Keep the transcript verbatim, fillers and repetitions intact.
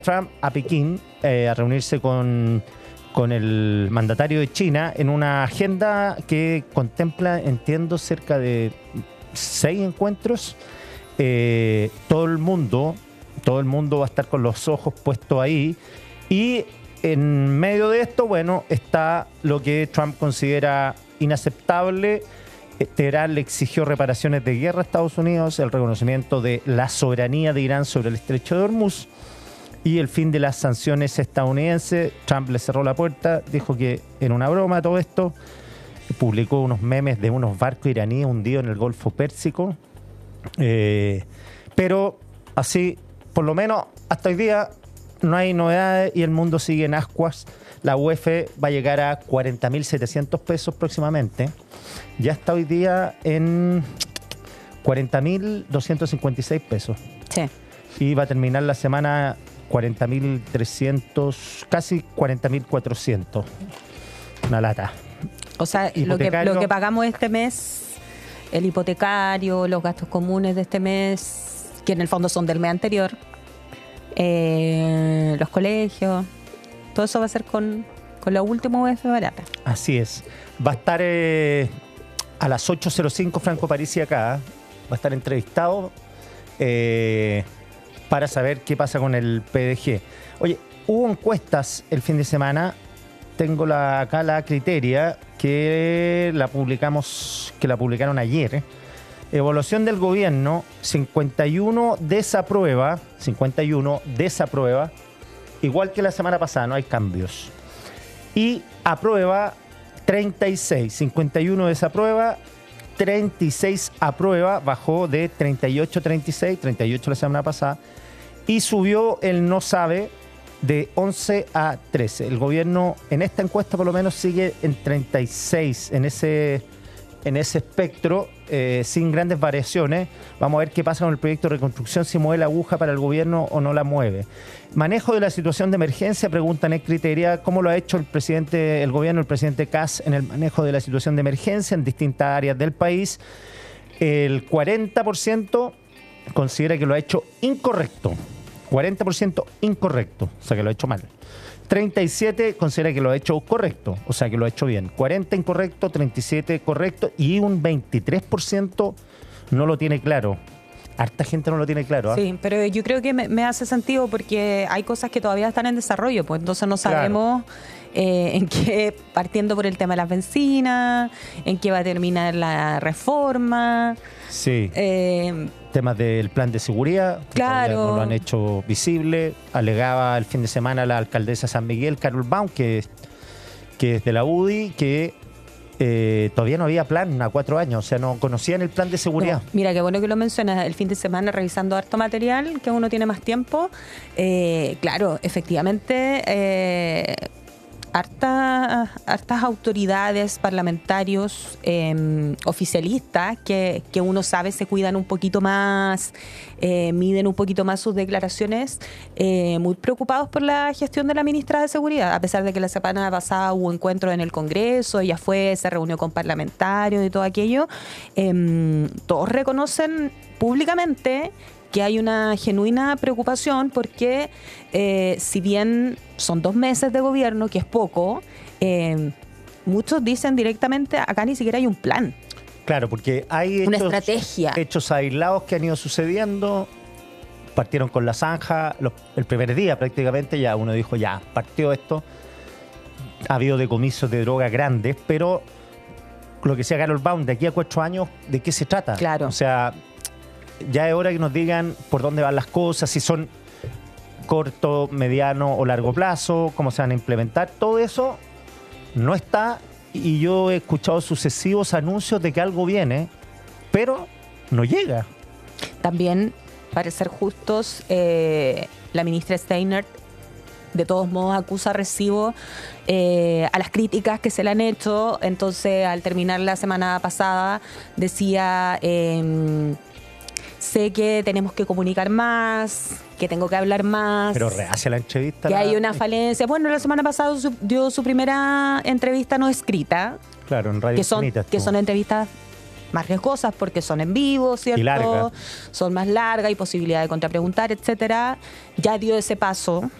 Trump a Pekín eh, a reunirse con, con el mandatario de China en una agenda que contempla, entiendo, cerca de seis encuentros. Eh, todo el mundo, todo el mundo va a estar con los ojos puestos ahí, y en medio de esto, bueno, está lo que Trump considera inaceptable. Teherán le exigió reparaciones de guerra a Estados Unidos, el reconocimiento de la soberanía de Irán sobre el estrecho de Hormuz y el fin de las sanciones estadounidenses. Trump le cerró la puerta, dijo que era una broma todo esto, publicó unos memes de unos barcos iraníes hundidos en el Golfo Pérsico, eh, pero así, por lo menos hasta hoy día, no hay novedades y el mundo sigue en ascuas. La U E F va a llegar a cuarenta mil setecientos pesos próximamente. Ya está hoy día en cuarenta mil doscientos cincuenta y seis pesos. Sí. Y va a terminar la semana cuarenta mil trescientos, casi cuarenta mil cuatrocientos. Una lata. O sea, lo que, lo que pagamos este mes, el hipotecario, los gastos comunes de este mes, que en el fondo son del mes anterior, eh, los colegios, todo eso va a ser con, con la última U E F barata. Así es. Va a estar eh, a las ocho cero cinco Franco Parisi acá. Va a estar entrevistado eh, para saber qué pasa con el P D G. Oye, hubo encuestas el fin de semana. Tengo la, acá la Criteria, que la publicamos, que la publicaron ayer. ¿eh? Evaluación del gobierno, cincuenta y uno desaprueba, cincuenta y uno desaprueba, igual que la semana pasada, no hay cambios. Y aprueba treinta y seis, cincuenta y uno desaprueba, treinta y seis aprueba, bajó de treinta y ocho a treinta y seis, treinta y ocho la semana pasada, y subió el no sabe de once a trece. El gobierno en esta encuesta por lo menos sigue en treinta y seis, en ese, en ese espectro, eh, sin grandes variaciones. Vamos a ver qué pasa con el proyecto de reconstrucción, si mueve la aguja para el gobierno o no la mueve. Manejo de la situación de emergencia, preguntan en Criteria, ¿cómo lo ha hecho el presidente, el gobierno, el presidente Kass en el manejo de la situación de emergencia en distintas áreas del país? El cuarenta por ciento considera que lo ha hecho incorrecto. cuarenta por ciento incorrecto, o sea que lo ha hecho mal. treinta y siete considera que lo ha hecho correcto, o sea que lo ha hecho bien. cuarenta incorrecto, treinta y siete correcto y un veintitrés por ciento no lo tiene claro. Harta gente no lo tiene claro. ¿eh? Sí, pero yo creo que me, me hace sentido porque hay cosas que todavía están en desarrollo, pues entonces no sabemos claro. eh, en qué, partiendo por el tema de las bencinas, en qué va a terminar la reforma. Sí. Eh, Temas del plan de seguridad, claro. no lo han hecho visible. Alegaba el fin de semana la alcaldesa de San Miguel, Carol Baum, que, que es de la U D I, que eh, todavía no había plan a cuatro años, o sea, no conocían el plan de seguridad. No, mira, qué bueno que lo mencionas, el fin de semana revisando harto material, que uno tiene más tiempo. Eh, claro, efectivamente, eh, hartas, hartas autoridades, parlamentarios, eh, oficialistas, que, que uno sabe se cuidan un poquito más, eh, miden un poquito más sus declaraciones, eh, muy preocupados por la gestión de la ministra de Seguridad, a pesar de que la semana pasada hubo encuentros en el Congreso, ella fue, se reunió con parlamentarios y todo aquello. Eh, todos reconocen públicamente que hay una genuina preocupación porque eh, si bien son dos meses de gobierno, que es poco, eh, muchos dicen directamente, acá ni siquiera hay un plan. Claro, porque hay una hechos, estrategia. hechos aislados que han ido sucediendo. Partieron con la zanja, los, el primer día prácticamente ya uno dijo, ya, partió esto. Ha habido decomisos de drogas grandes, pero lo que decía Carol Baum, de aquí a cuatro años, ¿de qué se trata? Claro. O sea, ya es hora que nos digan por dónde van las cosas, si son corto, mediano o largo plazo, cómo se van a implementar. Todo eso no está, y yo he escuchado sucesivos anuncios de que algo viene, pero no llega. También, para ser justos, eh, la ministra Steiner de todos modos acusa recibo eh, a las críticas que se le han hecho. Entonces, al terminar la semana pasada, decía... Eh, sé que tenemos que comunicar más, que tengo que hablar más. Pero rehacia la entrevista. Que la... hay una falencia. Bueno, la semana pasada su, dio su primera entrevista no escrita. Claro, en Radio que son, Infinitas, que son entrevistas más riesgosas porque son en vivo, ¿cierto? Y largas. Son más largas, y posibilidad de contrapreguntar, etcétera. Ya dio ese paso.